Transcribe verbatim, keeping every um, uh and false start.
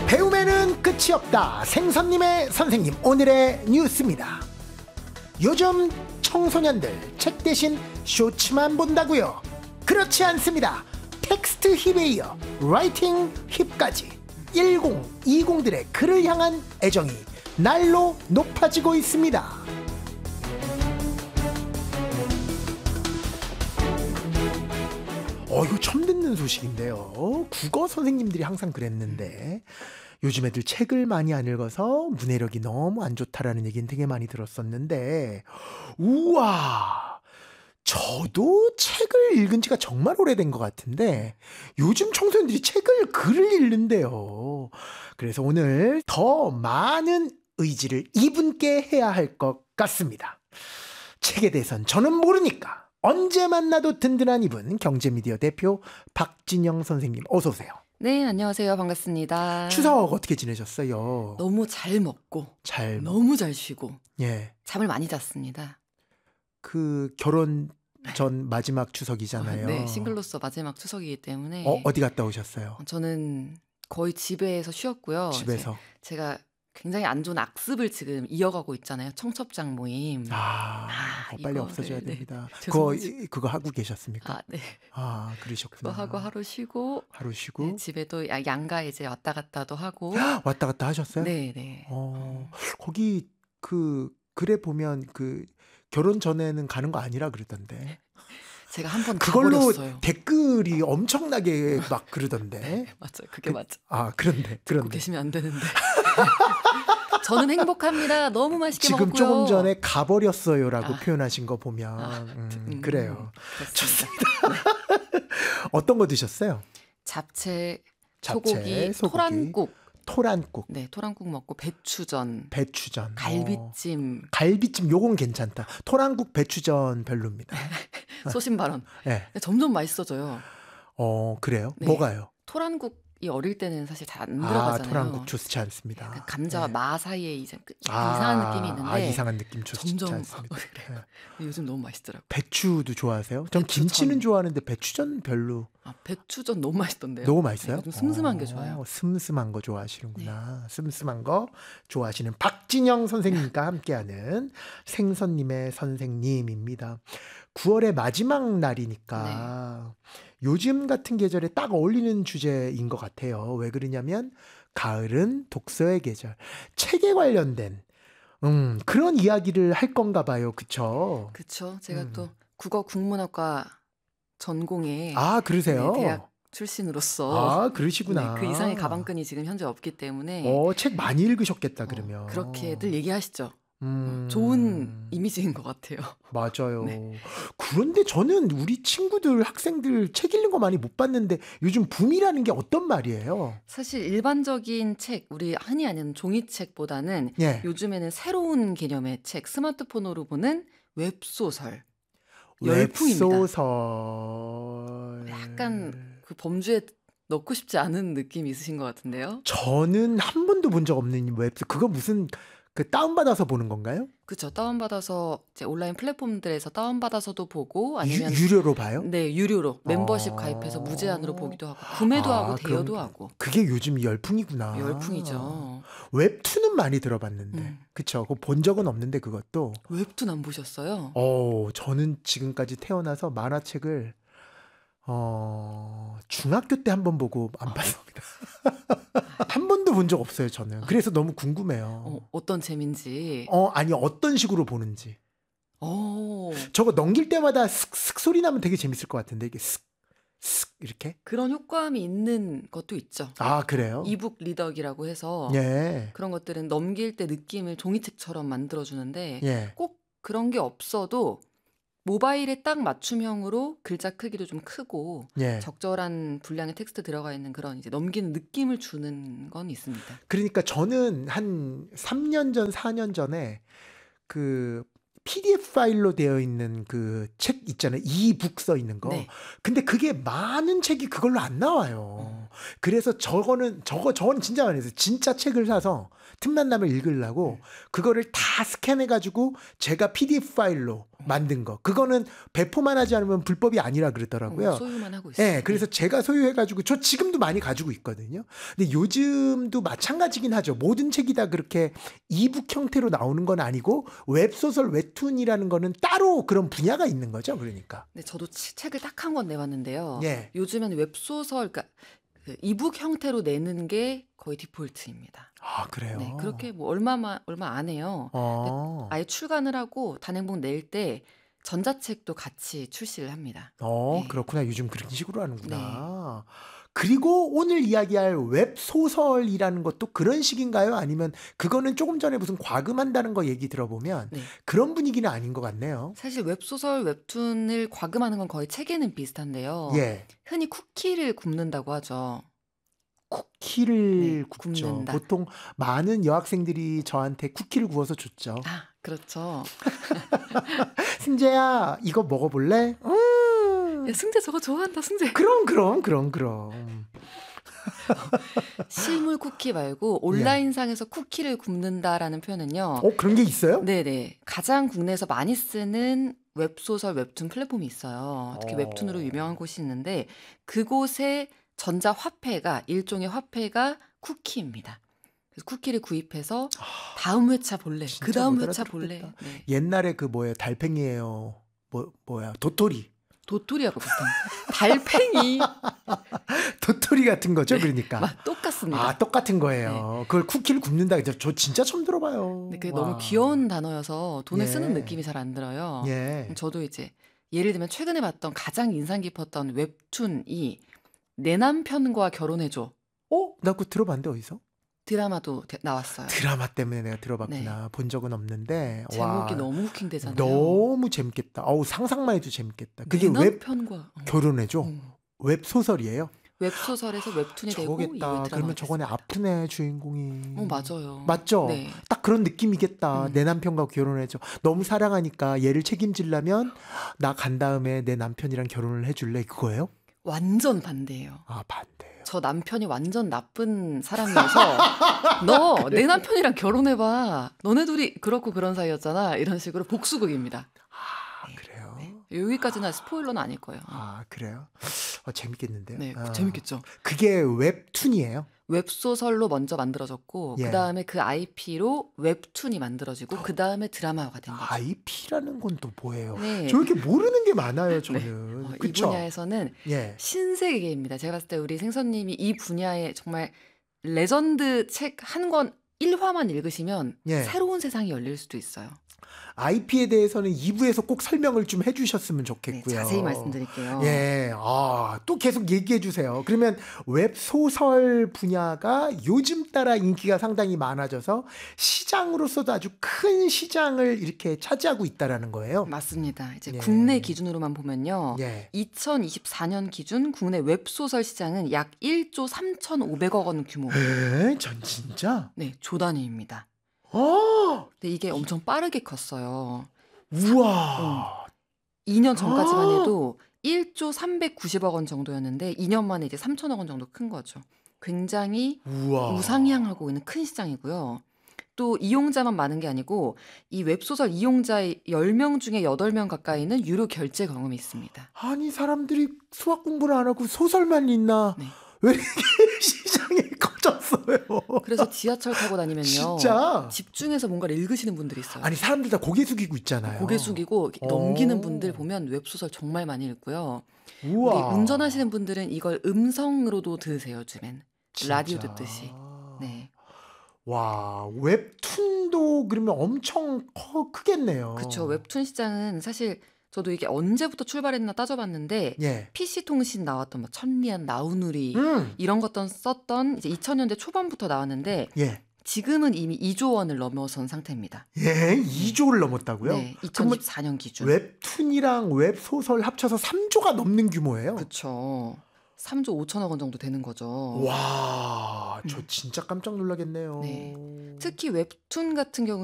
배움에는 끝이 없다. 생선님의 선생님, 오늘의 뉴스입니다. 요즘 청소년들 책 대신 쇼츠만 본다고요? 그렇지 않습니다. 텍스트 힙에 이어 라이팅 힙까지 일십, 이십들의 글을 향한 애정이 날로 높아지고 있습니다. 어, 이거 처음 듣는 소식인데요. 국어 선생님들이 항상 그랬는데 요즘 애들 책을 많이 안 읽어서 문해력이 너무 안 좋다라는 얘기는 되게 많이 들었었는데, 우와, 저도 책을 읽은 지가 정말 오래된 것 같은데 요즘 청소년들이 책을 글을 읽는데요. 그래서 오늘 더 많은 의지를 이분께 해야 할 것 같습니다. 책에 대해선 저는 모르니까 언제 만나도 든든한 이분, 경제미디어 대표 박진영 선생님, 어서 오세요. 네, 안녕하세요. 반갑습니다. 추석 어떻게 지내셨어요? 너무 잘 먹고 잘 너무 잘 쉬고 예. 잠을 많이 잤습니다. 그 결혼 전 마지막 추석이잖아요. 네, 싱글로서 마지막 추석이기 때문에. 어, 어디 갔다 오셨어요? 저는 거의 집에서 쉬었고요. 집에서. 제가 굉장히 안 좋은 악습을 지금 이어가고 있잖아요. 청첩장 모임. 아, 아, 어, 빨리 이거를, 없어져야 네. 됩니다. 그거 죄송하지. 그거 하고 계셨습니까? 아, 네. 아, 그러셨구나. 그거 하고 하루 쉬고 하루 쉬고 네, 집에도 야- 양가 이제 왔다 갔다도 하고. 왔다 갔다 하셨어요? 네, 네. 어, 거기 그 글에 보면 그 결혼 전에는 가는 거 아니라 그러던데. 제가 한 번 그걸로 가버렸어요. 댓글이 엄청나게 막 그러던데. 맞아요. 그게 그- 맞죠. 아, 그런데 듣고 그런데 계시면 안 되는데. 저는 행복합니다. 너무 맛있게 지금 먹었고요. 조금 전에 가버렸어요라고 아. 표현하신 거 보면 아, 음, 음, 그래요. 그렇습니다. 어떤 거 드셨어요? 잡채, 잡채, 소고기, 소고기. 토란국. 토란국, 네, 토란국 먹고 배추전, 배추전, 어, 갈비찜, 갈비찜 요건 괜찮다. 토란국, 배추전 별로입니다. 소신 발언. 네. 점점 맛있어져요. 어, 그래요? 네. 뭐가요? 토란국이 어릴 때는 사실 잘 안 아, 들어가잖아요. 토란국 좋지 않습니다. 약간 감자와 네. 마 사이에 이제 그 아, 이상한 느낌이 있는데 아, 이상한 느낌 좋지 점점 않습니다. 그래요. 네. 근데 요즘 너무 맛있더라고요. 배추도 좋아하세요? 전 배추전. 김치는 좋아하는데 배추전 별로. 아, 배추전 너무 맛있던데요. 너무 맛있어요? 네, 요즘 슴슴한 게 어, 좋아요. 슴슴한 거 좋아하시는구나. 슴슴한 거 좋아하시는 박진영 선생님과 함께하는 생선님의 선생님입니다. 구월의 마지막 날이니까 요즘 같은 계절에 딱 어울리는 주제인 것 같아요. 왜 그러냐면 가을은 독서의 계절. 책에 관련된 음, 그런 이야기를 할 건가 봐요. 그쵸? 그렇죠. 제가 음. 또 국어 국문학과 전공에 아, 그러세요? 네, 대학 출신으로서 아, 그러시구나. 네, 그 이상의 가방끈이 지금 현재 없기 때문에 어, 책 많이 읽으셨겠다, 어, 그러면. 그렇게들 얘기하시죠. 음, 좋은 이미지인 것 같아요. 맞아요. 네. 그런데 저는 우리 친구들, 학생들 책 읽는 거 많이 못 봤는데 요즘 붐이라는 게 어떤 말이에요? 사실 일반적인 책, 우리 흔히 아는 종이책보다는 예. 요즘에는 새로운 개념의 책, 스마트폰으로 보는 웹소설. 열풍입니다. 웹소설. 약간 그 범주에 넣고 싶지 않은 느낌이 있으신 것 같은데요. 저는 한 번도 본 적 없는 웹소 그거 무슨 그 다운받아서 보는 건가요? 그렇죠. 다운받아서 이제 온라인 플랫폼들에서 다운받아서도 보고 아니면 유, 유료로 봐요? 네, 유료로 멤버십 아. 가입해서 무제한으로 보기도 하고 구매도 아, 하고 대여도 그럼 하고 그게 요즘 열풍이구나. 열풍이죠. 웹툰은 많이 들어봤는데. 음. 그쵸. 그거 본 적은 없는데 그것도. 웹툰 안 보셨어요? 어, 저는 지금까지 태어나서 만화책을 어, 중학교 때 한 번 보고 안 봤습니다. 한 번도 본 적 없어요, 저는. 그래서 너무 궁금해요. 어, 어떤 재미인지. 어, 아니 어떤 식으로 보는지. 어, 저거 넘길 때마다 슥슥 소리 나면 되게 재밌을 것 같은데 이게 슥, 슥 이렇게. 그런 효과음이 있는 것도 있죠. 아, 그래요? 이북 리더기라고 해서 예. 그런 것들은 넘길 때 느낌을 종이책처럼 만들어주는데 예. 꼭 그런 게 없어도 모바일에 딱 맞춤형으로 글자 크기도 좀 크고 예. 적절한 분량의 텍스트 들어가 있는 그런 이제 넘기는 느낌을 주는 건 있습니다. 그러니까 저는 한 삼 년 전, 사 년 전에 그 피디에프 파일로 되어 있는 그 책 있잖아요. 이북 써 있는 거. 네. 근데 그게 많은 책이 그걸로 안 나와요. 그래서 저거는 저거 저는 진짜 많이 했어요. 진짜 책을 사서 틈만 나면 읽으려고 그거를 다 스캔해 가지고 제가 피디에프 파일로 만든 거. 그거는 배포만 하지 않으면 불법이 아니라 어, 그러더라고요. 소유만 하고 있어요. 예, 그래서 네. 제가 소유해가지고 저 지금도 많이 가지고 있거든요. 근데 요즘도 마찬가지긴 하죠. 모든 책이 다 그렇게 이북 형태로 나오는 건 아니고 웹소설 웹툰이라는 거는 따로 그런 분야가 있는 거죠. 그러니까. 네, 저도 치- 책을 딱 한 권 내봤는데요. 예. 요즘에는 웹소설, 그러니까 그 이북 형태로 내는 게 거의 디폴트입니다. 아, 네, 그래요. 그렇게 뭐 얼마만 얼마 안 해요. 근데 어, 아예 출간을 하고 단행본 낼 때 전자책도 같이 출시를 합니다. 어, 네, 그렇구나. 요즘 그런 식으로 네, 하는구나. 그리고 오늘 이야기할 웹소설이라는 것도 그런 식인가요? 아니면 그거는 조금 전에 무슨 과금한다는 거 얘기 들어보면 네. 그런 분위기는 아닌 것 같네요. 사실 웹소설, 웹툰을 과금하는 건 거의 책에는 비슷한데요. 예. 흔히 쿠키를 굽는다고 하죠. 네, 쿠키를 굽죠. 굽는다. 보통 많은 여학생들이 저한테 쿠키를 구워서 줬죠. 아, 그렇죠. 승재야, 이거 먹어볼래? 야, 음. 승재 저거 좋아한다, 승재. 그럼, 그럼, 그럼, 그럼. 실물 쿠키 말고 예. 온라인상에서 쿠키를 굽는다라는 표현은요. 어, 그런 게 있어요? 네네. 가장 국내에서 많이 쓰는 웹소설, 웹툰 플랫폼이 있어요. 특히 웹툰으로 어, 유명한 곳이 있는데 그곳의 전자화폐가 일종의 화폐가 쿠키입니다. 그래서 쿠키를 구입해서 다음 회차 볼래, 그 진짜 다음 못 회차 볼래. 알아듣겠다. 네. 옛날에 그 뭐예요? 달팽이에요. 뭐, 뭐야? 도토리. 도토리하고 비슷한 달팽이. 도토리 같은 거죠, 네, 그러니까. 막 똑같습니다. 아, 똑같은 네. 거예요. 그걸 쿠키를 굽는다. 저, 저 진짜 처음 근데 들어봐요. 그게 너무 와. 귀여운 단어여서 돈을 쓰는 예. 느낌이 잘 안 들어요. 예. 저도 이제 예를 들면 최근에 봤던 가장 인상 깊었던 웹툰이 내 남편과 결혼해줘. 어? 나 그거 들어봤는데 어디서? 드라마도 되- 나왔어요. 드라마 때문에 내가 네. 들어봤구나. 본 적은 없는데. 제목이 와, 너무 웃긴대잖아요. 너무 재밌겠다. 어우, 상상만 해도 재밌겠다. 내 그게 웹 남편과 어, 결혼해줘? 음. 웹소설이에요? 웹소설에서 웹툰이 되고 이후에 저거겠다. 드라마가 그러면 저거네 됐습니다. 아프네 어, 주인공이. 맞아요. 맞죠? 네. 딱 그런 느낌이겠다. 음. 내 남편과 결혼해줘. 너무 사랑하니까 얘를 책임지려면 나 간 다음에 내 남편이랑 결혼을 해줄래? 그거예요? 완전 반대예요. 아, 반대예요. 저 남편이 완전 나쁜 사람이어서 너 내 남편이랑 결혼해봐. 너네 둘이 그렇고 그런 사이였잖아. 이런 식으로 복수극입니다. 아, 네, 그래요? 네. 여기까지는 스포일러는 아닐 거예요. 아, 그래요? 어, 재밌겠는데요? 네, 아, 재밌겠죠. 그게 웹툰이에요? 웹소설로 먼저 만들어졌고 그 예. 다음에 그 아이피로 웹툰이 만들어지고 그 다음에 드라마가 된 거죠. 아이피라는 건 또 뭐예요? 네. 저 이렇게 모르는 게 많아요, 네. 저는. 어, 이 그쵸? 분야에서는 예. 신세계입니다. 제가 봤을 때 우리 생선님이 이 분야에 정말 레전드 책 한 권 일 화만 읽으시면 예. 새로운 세상이 열릴 수도 있어요. 아이피에 대해서는 이 부에서 꼭 설명을 좀 해주셨으면 네, 좋겠고요. 자세히 말씀드릴게요. 예, 아, 또 계속 얘기해 주세요. 그러면 웹소설 분야가 요즘 따라 인기가 상당히 많아져서 시장으로서도 아주 큰 시장을 이렇게 차지하고 있다라는 거예요. 맞습니다. 이제 예. 국내 기준으로만 보면요. 예. 이천이십사 년 기준 국내 웹소설 시장은 약 일조 삼천오백억 원 규모. 에? 전 진짜? 네, 조 단위입니다. 어, 근데 이게 엄청 빠르게 컸어요. 우와. 이 년 전까지만 아. 해도 일조 삼백구십억 원 정도였는데 이 년 만에 이제 삼천억 원 정도 큰 거죠. 굉장히 우와. 우상향하고 있는 큰 시장이고요. 또 이용자만 많은 게 아니고 이 웹소설 이용자의 열 명 중에 여덟 명 가까이는 유료 결제 경험이 있습니다. 아니, 사람들이 수학 공부를 안 하고 소설만 읽나? 네. 왜 이렇게 시장이 커졌어요? 그래서 지하철 타고 다니면요. 진짜? 집중해서 뭔가를 읽으시는 분들이 있어요. 아니, 사람들 다 고개 숙이고 있잖아요. 고개 숙이고 이렇게 어. 넘기는 분들 보면 웹소설 정말 많이 읽고요. 우리 우와. 운전하시는 분들은 이걸 음성으로도 들으세요, 요즘엔. 라디오 진짜. 듣듯이. 네. 와, 웹툰도 그러면 엄청 커, 크겠네요. 그쵸. 웹툰 시장은 사실 저도 이게 언제부터 출발했나 따져봤는데 예. 피씨 통신 나왔던 뭐 천리안, 나우누리 음. 이런 것던 썼던 이제 이천 년대 초반부터 나왔는데 예. 지금은 이미 이조 원을 넘어선 상태입니다. 예, 이조를 넘었다고요? 네, 그러면 이천이십사 년 기준. 웹툰이랑 웹소설 합쳐서 삼조가 넘는 규모예요. 그쵸. 삼조 오천억 원 정도 되는 거죠. 와, 저 음. 진짜 깜짝 놀라겠네요. 네. 특히 웹툰 같은 경우